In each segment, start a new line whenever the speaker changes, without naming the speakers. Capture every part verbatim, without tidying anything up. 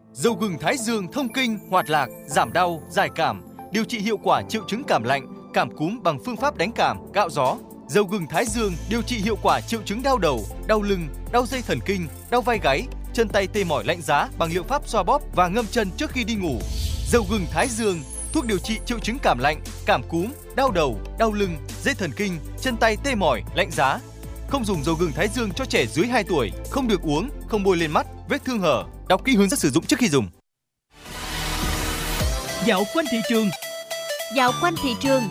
Dầu gừng Thái Dương thông kinh, hoạt lạc, giảm đau, giải cảm, điều trị hiệu quả triệu chứng cảm lạnh, cảm cúm bằng phương pháp đánh cảm, gạo gió. Dầu gừng Thái Dương điều trị hiệu quả triệu chứng đau đầu, đau lưng, đau dây thần kinh, đau vai gáy, chân tay tê mỏi lạnh giá bằng liệu pháp xoa bóp và ngâm chân trước khi đi ngủ. Dầu gừng Thái Dương, thuốc điều trị triệu chứng cảm lạnh, cảm cúm, đau đầu, đau lưng, dây thần kinh, chân tay tê mỏi, lạnh giá. Không dùng dầu gừng Thái Dương cho trẻ dưới hai tuổi, không được uống, không bôi lên mắt, vết thương hở. Đọc kỹ hướng dẫn sử dụng trước khi dùng.
Dạo quanh thị trường.
Dạo quanh thị trường.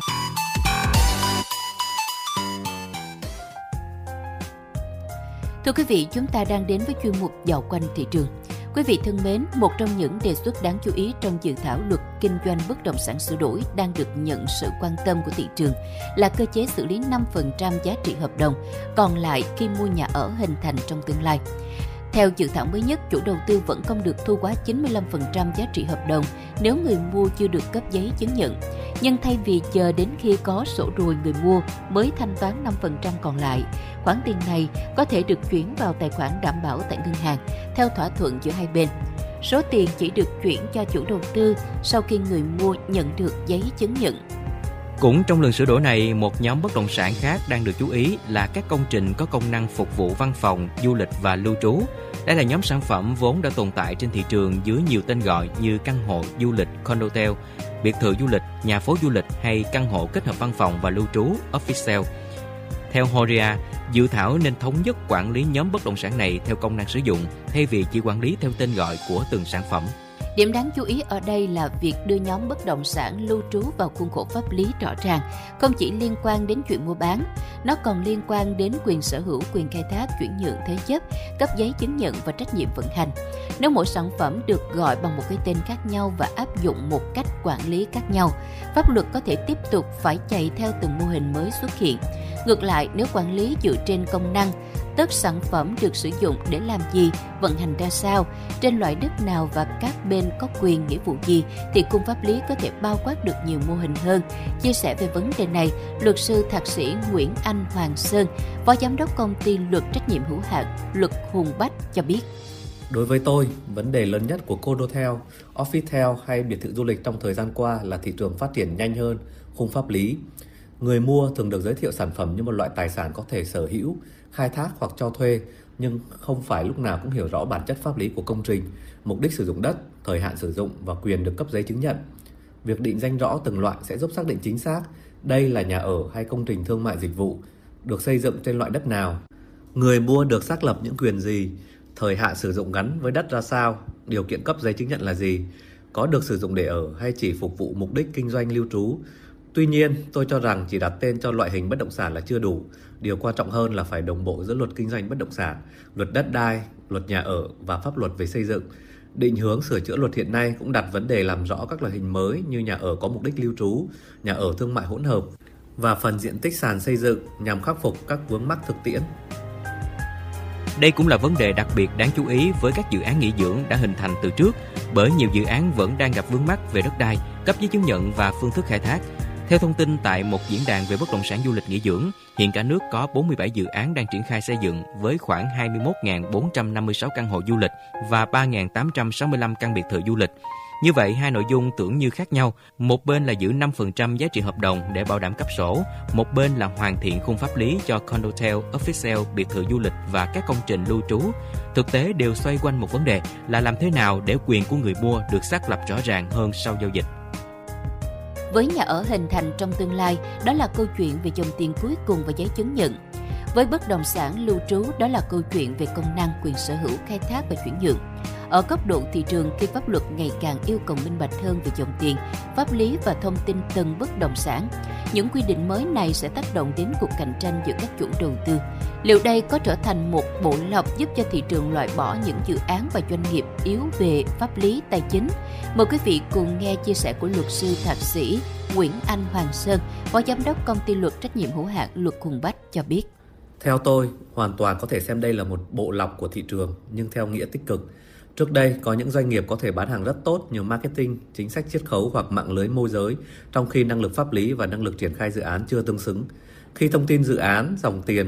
Thưa quý vị, chúng ta đang đến với chuyên mục Dạo quanh thị trường. Quý vị thân mến, một trong những đề xuất đáng chú ý trong dự thảo luật kinh doanh bất động sản sửa đổi đang được nhận sự quan tâm của thị trường là cơ chế xử lý năm phần trăm giá trị hợp đồng còn lại khi mua nhà ở hình thành trong tương lai. Theo dự thảo mới nhất, chủ đầu tư vẫn không được thu quá chín mươi lăm phần trăm giá trị hợp đồng nếu người mua chưa được cấp giấy chứng nhận. Nhưng thay vì chờ đến khi có sổ rồi người mua mới thanh toán năm phần trăm còn lại, khoản tiền này có thể được chuyển vào tài khoản đảm bảo tại ngân hàng theo thỏa thuận giữa hai bên. Số tiền chỉ được chuyển cho chủ đầu tư sau khi người mua nhận được giấy chứng nhận.
Cũng trong lần sửa đổi này, một nhóm bất động sản khác đang được chú ý là các công trình có công năng phục vụ văn phòng, du lịch và lưu trú. Đây là nhóm sản phẩm vốn đã tồn tại trên thị trường dưới nhiều tên gọi như căn hộ du lịch, condotel, biệt thự du lịch, nhà phố du lịch hay căn hộ kết hợp văn phòng và lưu trú, office. Theo Horia, dự thảo nên thống nhất quản lý nhóm bất động sản này theo công năng sử dụng thay vì chỉ quản lý theo tên gọi của từng sản phẩm.
Điểm đáng chú ý ở đây là việc đưa nhóm bất động sản lưu trú vào khuôn khổ pháp lý rõ ràng, không chỉ liên quan đến chuyện mua bán, nó còn liên quan đến quyền sở hữu, quyền khai thác, chuyển nhượng thế chấp, cấp giấy chứng nhận và trách nhiệm vận hành. Nếu mỗi sản phẩm được gọi bằng một cái tên khác nhau và áp dụng một cách quản lý khác nhau, pháp luật có thể tiếp tục phải chạy theo từng mô hình mới xuất hiện. Ngược lại, nếu quản lý dựa trên công năng, tức sản phẩm được sử dụng để làm gì, vận hành ra sao, trên loại đất nào và các bên có quyền nghĩa vụ gì, thì khung pháp lý có thể bao quát được nhiều mô hình hơn. Chia sẻ về vấn đề này, luật sư thạc sĩ Nguyễn Anh Hoàng Sơn, phó giám đốc công ty luật trách nhiệm hữu hạn Luật Hùng Bách cho biết.
Đối với tôi, vấn đề lớn nhất của condotel, officetel hay biệt thự du lịch trong thời gian qua là thị trường phát triển nhanh hơn khung pháp lý. Người mua thường được giới thiệu sản phẩm như một loại tài sản có thể sở hữu, khai thác hoặc cho thuê, nhưng không phải lúc nào cũng hiểu rõ bản chất pháp lý của công trình, mục đích sử dụng đất, thời hạn sử dụng và quyền được cấp giấy chứng nhận. Việc định danh rõ từng loại sẽ giúp xác định chính xác đây là nhà ở hay công trình thương mại dịch vụ, được xây dựng trên loại đất nào. Người mua được xác lập những quyền gì, thời hạn sử dụng gắn với đất ra sao, điều kiện cấp giấy chứng nhận là gì, có được sử dụng để ở hay chỉ phục vụ mục đích kinh doanh lưu trú. Tuy nhiên, tôi cho rằng chỉ đặt tên cho loại hình bất động sản là chưa đủ. Điều quan trọng hơn là phải đồng bộ giữa luật kinh doanh bất động sản, luật đất đai, luật nhà ở và pháp luật về xây dựng. Định hướng sửa chữa luật hiện nay cũng đặt vấn đề làm rõ các loại hình mới như nhà ở có mục đích lưu trú, nhà ở thương mại hỗn hợp và phần diện tích sàn xây dựng nhằm khắc phục các vướng mắc thực tiễn.
Đây cũng là vấn đề đặc biệt đáng chú ý với các dự án nghỉ dưỡng đã hình thành từ trước, bởi nhiều dự án vẫn đang gặp vướng mắc về đất đai, cấp giấy chứng nhận và phương thức khai thác. Theo thông tin tại một diễn đàn về bất động sản du lịch nghỉ dưỡng, hiện cả nước có bốn mươi bảy dự án đang triển khai xây dựng với khoảng hai mươi mốt nghìn bốn trăm năm mươi sáu căn hộ du lịch và ba nghìn tám trăm sáu mươi lăm căn biệt thự du lịch. Như vậy, hai nội dung tưởng như khác nhau. Một bên là giữ năm phần trăm giá trị hợp đồng để bảo đảm cấp sổ, một bên là hoàn thiện khung pháp lý cho condotel, officetel, biệt thự du lịch và các công trình lưu trú. Thực tế đều xoay quanh một vấn đề là làm thế nào để quyền của người mua được xác lập rõ ràng hơn sau giao dịch.
Với nhà ở hình thành trong tương lai, đó là câu chuyện về dòng tiền cuối cùng và giấy chứng nhận. Với bất động sản lưu trú, đó là câu chuyện về công năng, quyền sở hữu, khai thác và chuyển nhượng. Ở cấp độ thị trường, khi pháp luật ngày càng yêu cầu minh bạch hơn về dòng tiền, pháp lý và thông tin từng bất động sản, những quy định mới này sẽ tác động đến cuộc cạnh tranh giữa các chủ đầu tư. Liệu đây có trở thành một bộ lọc giúp cho thị trường loại bỏ những dự án và doanh nghiệp yếu về pháp lý tài chính? Mời quý vị cùng nghe chia sẻ của luật sư thạc sĩ Nguyễn Anh Hoàng Sơn, phó giám đốc công ty luật trách nhiệm hữu hạn Luật Hùng Bách cho biết.
Theo tôi, hoàn toàn có thể xem đây là một bộ lọc của thị trường, nhưng theo nghĩa tích cực. Trước đây, có những doanh nghiệp có thể bán hàng rất tốt như marketing, chính sách chiết khấu hoặc mạng lưới môi giới, trong khi năng lực pháp lý và năng lực triển khai dự án chưa tương xứng. Khi thông tin dự án, dòng tiền